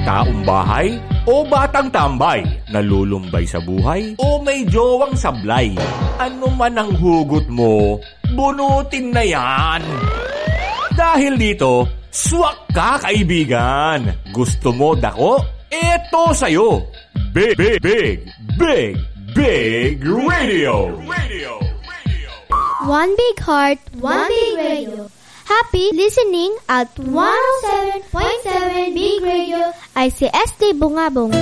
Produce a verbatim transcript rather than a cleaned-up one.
taong bahay o batang tambay, nalulumbay sa buhay o may jowang sablay. Ano man ang hugot mo, bunutin na yan. Dahil dito, swak ka kaibigan. Gusto mo dako? Eto sa'yo. Big, big, big, big, big radio. Radio. One big heart, one big radio. Happy listening at one oh seven point seven Big Radio I C S D Bungabong.